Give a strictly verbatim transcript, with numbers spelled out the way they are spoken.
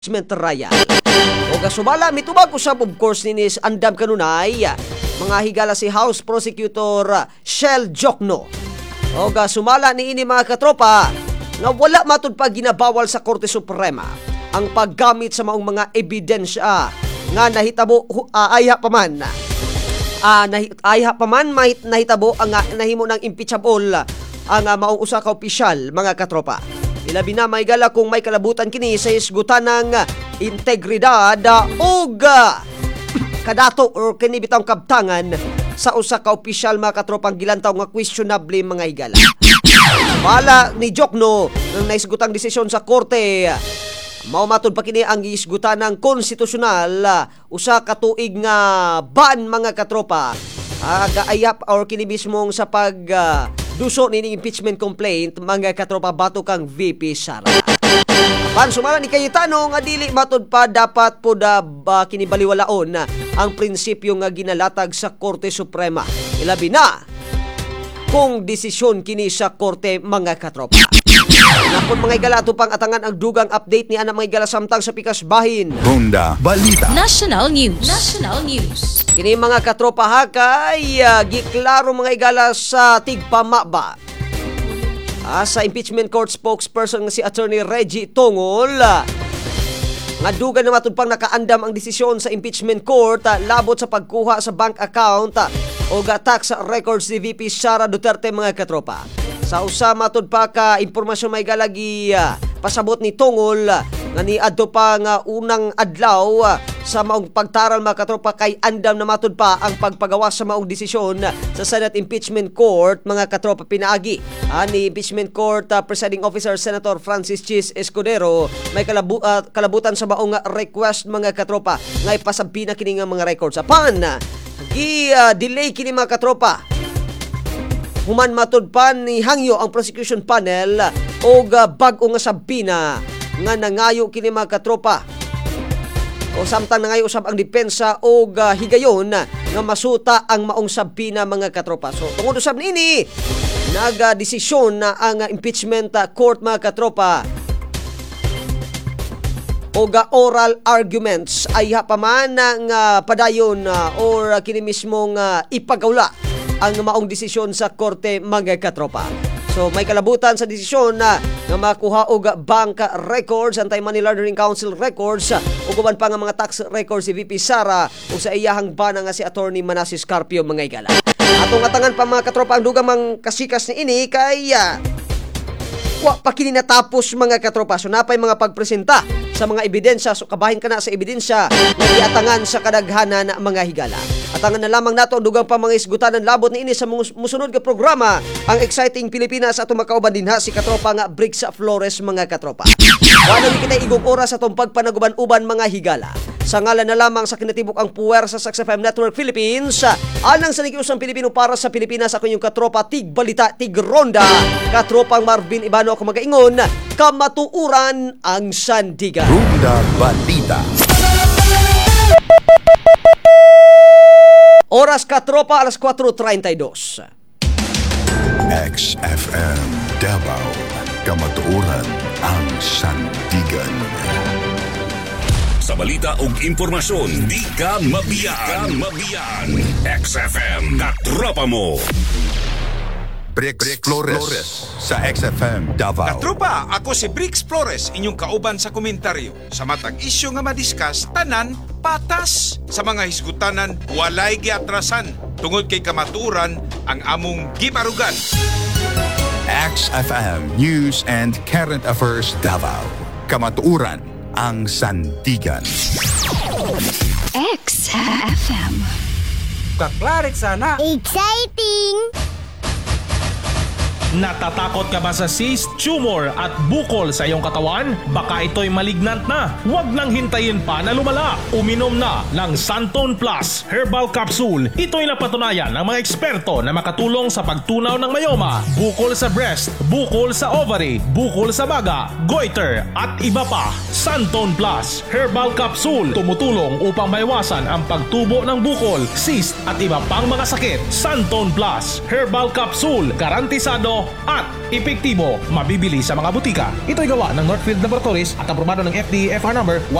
trial. O kasubala, mitubag usab of course ninis andam kanunay mga higala si House Prosecutor Shell Jokno. O sumala ni ini mga katropa nga wala matud pa ginabawal sa Korte Suprema ang paggamit sa maong mga ebidensya nga nahitabo uh, ayha pa man. Uh, nahi, ayha pa man mahit, nahitabo ang uh, nahimo ng impeachable ang uh, maong usa ka opisyal mga katropa. Ilabi na may gala kung may kalabutan kini sa isgutan ng integridad o kadato or kini bitang kabtangan sa usa ka opisyal mga katropang gilantaw nga questionable mga higala. Bala ni Jokno nang naisgutang desisyon sa korte, mao matud pa kini ang giisgutan ng konstitusyonal usa ka tuig nga ban mga katropa agaayap or kini mismong sa pag uh, duso ni impeachment complaint mga katropa bato kang V P Sara. Pan sumala ni Cayetano nga dili matud pa dapat po da uh, kinibaliwalaon ang prinsipyo nga ginalatag sa Korte Suprema. Ilabi na kung desisyon kini sa korte mga katropa. Napon mga igala ato pang atangan ang dugang update ni ana mga igala samtang sa pikas bahin. Ronda Balita. National News. National News. Kini mga katropa hakay uh, giklaro mga igala sa tigpamaba. Ah, sa impeachment court spokesperson nga si Attorney Reggie Tongol uh, nga dugan na matud pang nakaandam ang desisyon sa impeachment court uh, labot sa pagkuha sa bank account uh, o tax records ni V P Sara Duterte mga katropa. Sa usa matud pa ka impormasyon may galagi uh, pasabot ni Tongol uh, nga ni adto pa nga unang adlaw uh, sa maong pagtaral mga katropa kay andam na matud pa ang pagpagawa sa maong desisyon uh, sa Senate Impeachment Court mga katropa pinaagi uh, ni Impeachment Court uh, Presiding Officer Senator Francis Chis Escudero may kalabu, uh, kalabutan sa maong uh, request mga katropa nga ipasampi na kini nga mga records apan uh, gi-delay uh, kini mga katropa. Human matud pa ni hangyo ang prosecution panel o uh, bag-o nga sabina nga nangayo kini mga katropa. O samtang nangayo usab ang depensa o uh, higayon nga masuta ang maong sabina mga katropa. So tungod usab niini naga-desisyon na ang uh, impeachment uh, court mga katropa o ga oral arguments ay hapaman ng uh, padayon uh, or uh, kini mismong uh, ipagaula ang maong desisyon sa korte mga katropa. So may kalabutan sa desisyon na nga makuha og bank records, Anti-Money Laundering Council records ug uban pa nga mga tax records si V P Sara ug sa iyahang bana nga si Attorney Manasseh Carpio mga igala. Atong atangan pa mga katropa ang dugang mang kasikas ni ini kay uh, wa pa kini natapos mga katropa. So napay mga pagpresenta sa mga ebidensya. So kabahin ka na sa ebidensya na giatangan sa kadaghanan mga higala. Atangan na lamang nato ang dugang pa mga isgutan ng labot ni ini sa musunod nga programa ang Exciting Pilipinas atong makauban dinha si katropa nga Briggs Flores mga katropa. Wala ni kita igong oras atong pagpanaguban-uban mga higala. Sa ngalan na lamang sa kinatibok ang puwersa sa X F M Network Philippines, anang sa nagiusang Pilipino para sa Pilipinas ako yung katropa Tig Balita, Tig Ronda, katropang Marvin Ibano ako magaingon, kamatuuran ang sandigan. Ronda Balita. Oras katropa alas kwatro treinta y dos. X F M Davao, kamatuuran ang sandigan. Sa balita ug impormasyon, di ka mabiyaan. mabiyaan. X F M, katropa mo. Bricks Flores sa X F M Davao. Katropa, ako si Bricks Flores, inyong kauban sa komentaryo. Sa matag isyu nga madiskas, tanan, patas. Sa mga hisgutanan, walay giatrasan. Tungod kay kamaturan, ang among gibarugan. X F M News and Current Affairs Davao. Kamatuuran ang sandigan. X F M. Kaklarik sana. Exciting! Natatakot ka ba sa cyst, tumor at bukol sa iyong katawan? Baka ito'y malignant na. Huwag nang hintayin pa na lumala. Uminom na ng Santon Plus Herbal Capsule. Ito'y napatunayan ng mga eksperto na makatulong sa pagtunaw ng mayoma, bukol sa breast, bukol sa ovary, bukol sa baga, goiter at iba pa. Santon Plus Herbal Capsule tumutulong upang maiwasan ang pagtubo ng bukol, cyst at iba pang mga sakit. Santon Plus Herbal Capsule, garantisado seguro at epektibo. Mabibili sa mga butika. Ito'y gawa ng Northfield Laboratories at aprobado ng F D A F R number